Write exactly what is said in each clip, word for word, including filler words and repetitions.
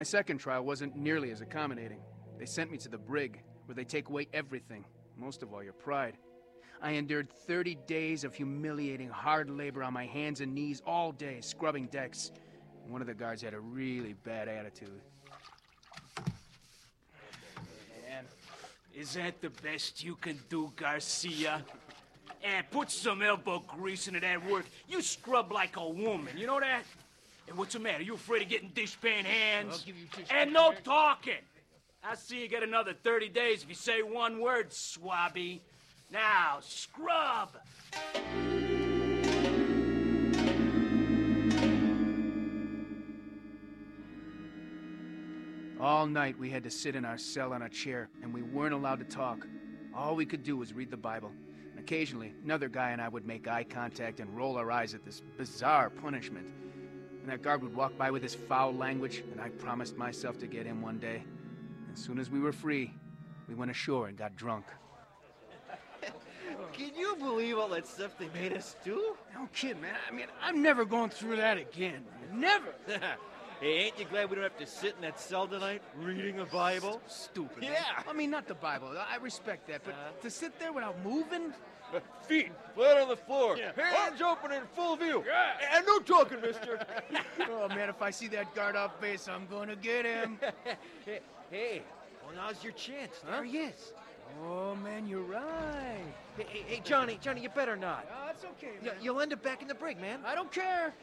My second trial wasn't nearly as accommodating. They sent me to the brig, where they take away everything, most of all your pride. I endured thirty days of humiliating hard labor on my hands and knees all day, scrubbing decks. One of the guards had a really bad attitude. Man, is that the best you can do, Garcia? And put some elbow grease into that work. You scrub like a woman, you know that? And what's the matter? You afraid of getting dishpan hands? I'll give you dish and no talking! I'll see you get another thirty days if you say one word, swabby. Now, scrub! All night we had to sit in our cell on a chair, and we weren't allowed to talk. All we could do was read the Bible. And occasionally, another guy and I would make eye contact and roll our eyes at this bizarre punishment. And that guard would walk by with his foul language, and I promised myself to get him one day. As soon as we were free, we went ashore and got drunk. Can you believe all that stuff they made us do? No kid, man. I mean, I'm never going through that again. Never. Hey, ain't you glad we don't have to sit in that cell tonight reading the Bible? Stupid. Yeah. Man. I mean, not the Bible. I respect that, but Uh, to sit there without moving? Feet flat on the floor. Yeah. Hands open in full view. Yeah. And no talking, mister. Oh, man, if I see that guard off base, I'm gonna get him. hey, hey, well, now's your chance. There he is. Oh, man, you're right. Hey, hey, hey, Johnny, Johnny, you better not. Oh, that's okay, You, you'll end up back in the brig, man. I don't care.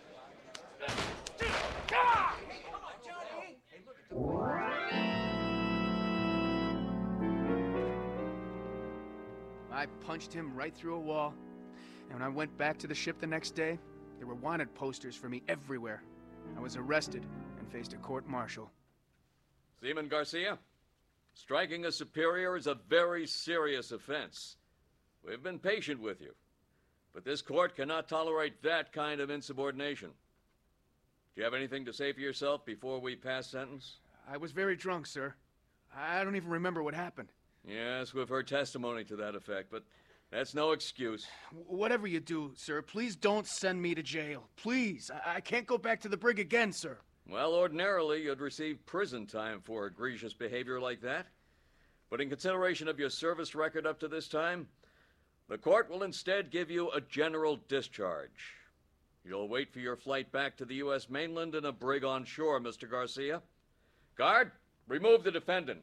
I punched him right through a wall. And when I went back to the ship the next day, there were wanted posters for me everywhere. I was arrested and faced a court-martial. Seaman Garcia, striking a superior is a very serious offense. We've been patient with you, but this court cannot tolerate that kind of insubordination. Do you have anything to say for yourself before we pass sentence? I was very drunk, sir. I don't even remember what happened. Yes, we've heard testimony to that effect, but that's no excuse. W- whatever you do, sir, please don't send me to jail. Please. I, I can't go back to the brig again, sir. Well, ordinarily, you'd receive prison time for egregious behavior like that. But in consideration of your service record up to this time, the court will instead give you a general discharge. You'll wait for your flight back to the U S mainland in a brig on shore, Mister Garcia. Guard, remove the defendant.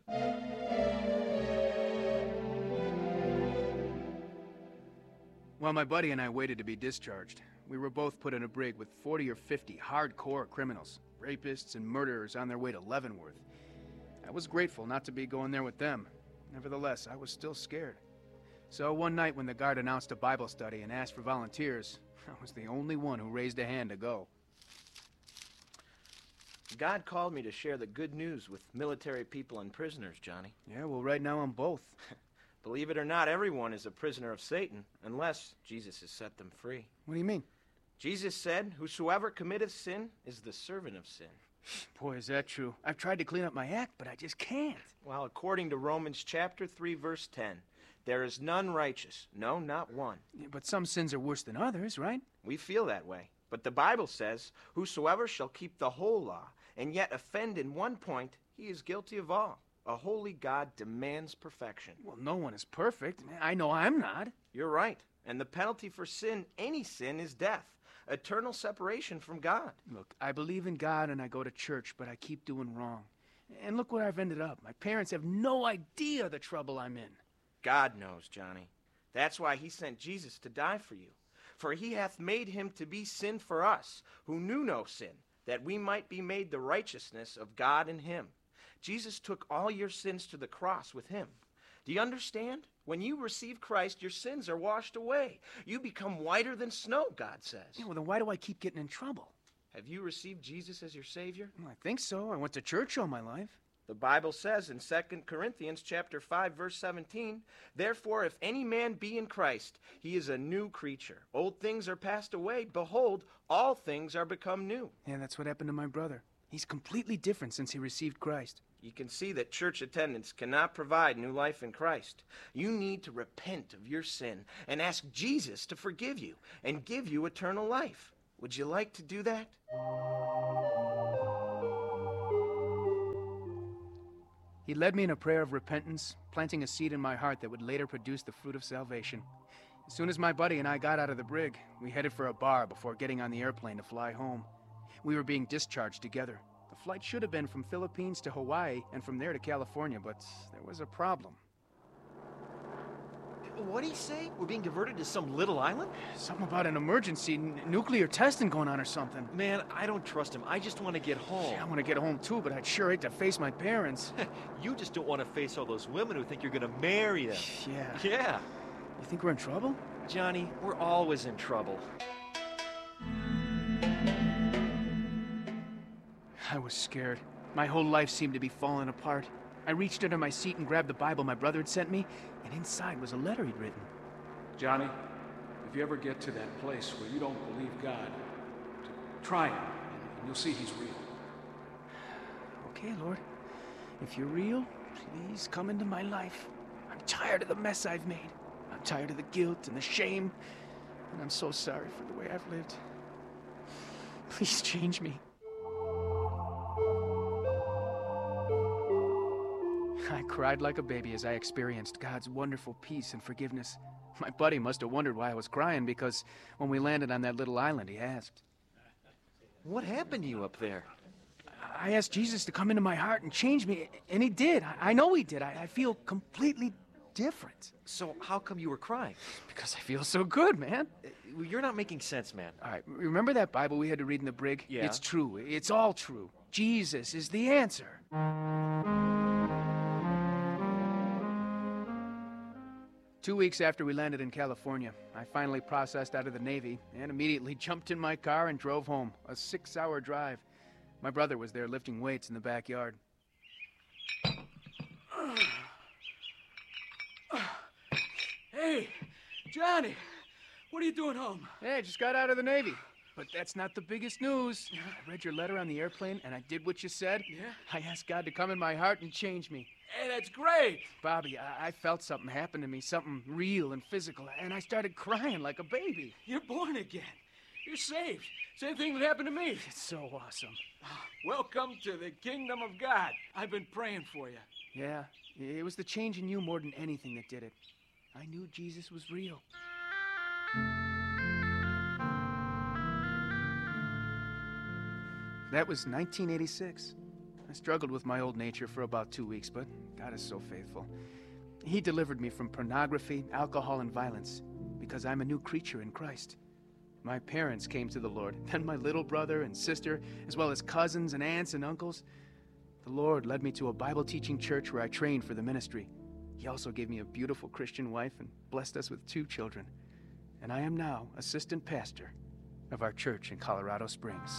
While my buddy and I waited to be discharged, we were both put in a brig with forty or fifty hardcore criminals, rapists and murderers on their way to Leavenworth. I was grateful not to be going there with them. Nevertheless, I was still scared. So one night when the guard announced a Bible study and asked for volunteers, I was the only one who raised a hand to go. God called me to share the good news with military people and prisoners, Johnny. Yeah, well, right now I'm both. Believe it or not, everyone is a prisoner of Satan, unless Jesus has set them free. What do you mean? Jesus said, whosoever committeth sin is the servant of sin. Boy, is that true. I've tried to clean up my act, but I just can't. Well, according to Romans chapter three, verse ten, there is none righteous, no, not one. Yeah, but some sins are worse than others, right? We feel that way. But the Bible says, whosoever shall keep the whole law, and yet offend in one point, he is guilty of all. A holy God demands perfection. Well, no one is perfect. I know I'm not. You're right. And the penalty for sin, any sin, is death. Eternal separation from God. Look, I believe in God and I go to church, but I keep doing wrong. And look where I've ended up. My parents have no idea the trouble I'm in. God knows, Johnny. That's why he sent Jesus to die for you. For he hath made him to be sin for us, who knew no sin, that we might be made the righteousness of God in him. Jesus took all your sins to the cross with him. Do you understand? When you receive Christ, your sins are washed away. You become whiter than snow, God says. Yeah, well, then why do I keep getting in trouble? Have you received Jesus as your Savior? Well, I think so. I went to church all my life. The Bible says in Second Corinthians chapter five, verse seventeen, therefore, if any man be in Christ, he is a new creature. Old things are passed away. Behold, all things are become new. Yeah, that's what happened to my brother. He's completely different since he received Christ. You can see that church attendance cannot provide new life in Christ. You need to repent of your sin and ask Jesus to forgive you and give you eternal life. Would you like to do that? He led me in a prayer of repentance, planting a seed in my heart that would later produce the fruit of salvation. As soon as my buddy and I got out of the brig, we headed for a bar before getting on the airplane to fly home. We were being discharged together. The flight should have been from Philippines to Hawaii and from there to California, but there was a problem. What'd he say? We're being diverted to some little island? Something about an emergency, n- nuclear testing going on or something. Man, I don't trust him. I just want to get home. Yeah, I want to get home too, but I'd sure hate to face my parents. You just don't want to face all those women who think you're going to marry them. Yeah. Yeah. You think we're in trouble? Johnny, we're always in trouble. I was scared. My whole life seemed to be falling apart. I reached under my seat and grabbed the Bible my brother had sent me, and inside was a letter he'd written. Johnny, if you ever get to that place where you don't believe God, try him, and you'll see he's real. Okay, Lord. If you're real, please come into my life. I'm tired of the mess I've made. I'm tired of the guilt and the shame, and I'm so sorry for the way I've lived. Please change me. I cried like a baby as I experienced God's wonderful peace and forgiveness. My buddy must have wondered why I was crying, because when we landed on that little island, he asked. What happened to you up there? I asked Jesus to come into my heart and change me, and he did. I, I know he did. I, I feel completely different. So how come you were crying? Because I feel so good, man. Uh, You're not making sense, man. All right, remember that Bible we had to read in the brig? Yeah. It's true. It's all true. Jesus is the answer. Two weeks after we landed in California, I finally processed out of the Navy and immediately jumped in my car and drove home, a six-hour drive. My brother was there lifting weights in the backyard. Hey, Johnny, what are you doing home? Hey, I just got out of the Navy. But that's not the biggest news. I read your letter on the airplane, and I did what you said. Yeah? I asked God to come in my heart and change me. Hey, that's great. Bobby, I, I felt something happen to me, something real and physical, and I started crying like a baby. You're born again. You're saved. Same thing that happened to me. It's so awesome. Welcome to the kingdom of God. I've been praying for you. Yeah, it was the change in you more than anything that did it. I knew Jesus was real. That was nineteen eighty-six. I struggled with my old nature for about two weeks, but God is so faithful. He delivered me from pornography, alcohol, and violence because I'm a new creature in Christ. My parents came to the Lord, then my little brother and sister, as well as cousins and aunts and uncles. The Lord led me to a Bible-teaching church where I trained for the ministry. He also gave me a beautiful Christian wife and blessed us with two children. And I am now assistant pastor of our church in Colorado Springs.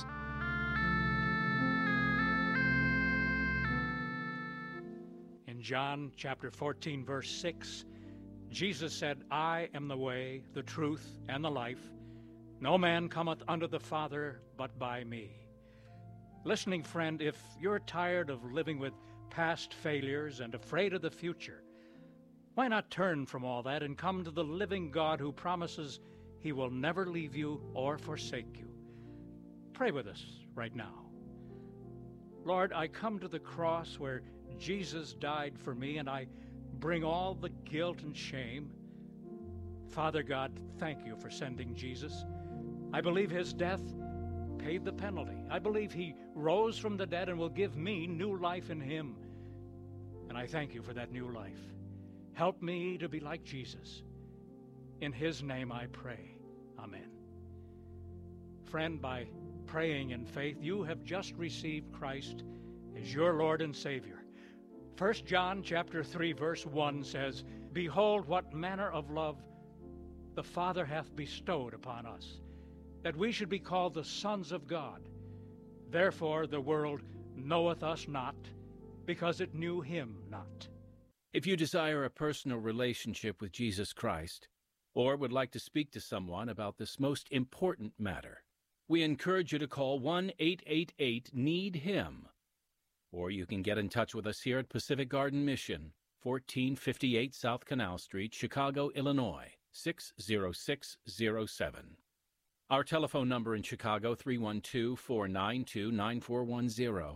In John chapter fourteen, verse six, Jesus said, I am the way, the truth, and the life. No man cometh unto the Father but by me. Listening friend, if you're tired of living with past failures and afraid of the future, why not turn from all that and come to the living God who promises he will never leave you or forsake you? Pray with us right now. Lord, I come to the cross where Jesus died for me, and I bring all the guilt and shame. Father God, thank you for sending Jesus. I believe his death paid the penalty. I believe he rose from the dead and will give me new life in him. And I thank you for that new life. Help me to be like Jesus. In his name I pray. Amen. Friend, by praying in faith, you have just received Christ as your Lord and Savior. First John chapter three, verse one says, Behold, what manner of love the Father hath bestowed upon us, that we should be called the sons of God. Therefore the world knoweth us not, because it knew him not. If you desire a personal relationship with Jesus Christ, or would like to speak to someone about this most important matter, we encourage you to call one eight eight eight need him. Or you can get in touch with us here at Pacific Garden Mission, fourteen fifty-eight South Canal Street, Chicago, Illinois, six zero six zero seven. Our telephone number in Chicago, three one two, four nine two, nine four one zero.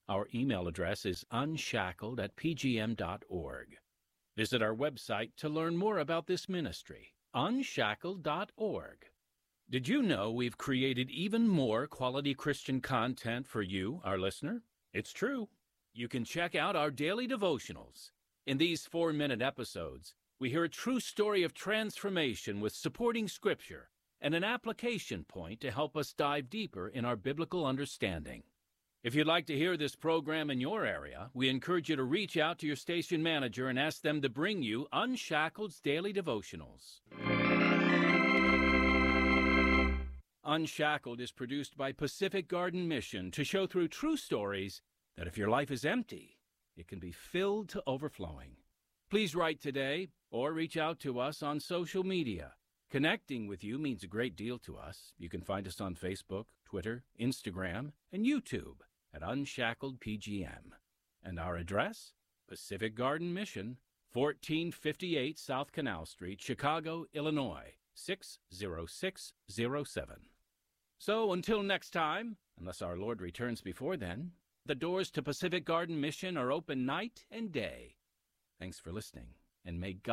Our email address is unshackled at p g m dot org. Visit our website to learn more about this ministry, unshackled dot org. Did you know we've created even more quality Christian content for you, our listener? It's true. You can check out our daily devotionals. In these four-minute episodes, we hear a true story of transformation with supporting scripture and an application point to help us dive deeper in our biblical understanding. If you'd like to hear this program in your area, we encourage you to reach out to your station manager and ask them to bring you Unshackled's daily devotionals. Unshackled is produced by Pacific Garden Mission to show through true stories that if your life is empty, it can be filled to overflowing. Please write today or reach out to us on social media. Connecting with you means a great deal to us. You can find us on Facebook, Twitter, Instagram, and YouTube at Unshackled P G M. And our address? Pacific Garden Mission, fourteen fifty-eight South Canal Street, Chicago, Illinois, six zero six zero seven. So until next time, unless our Lord returns before then, the doors to Pacific Garden Mission are open night and day. Thanks for listening, and may God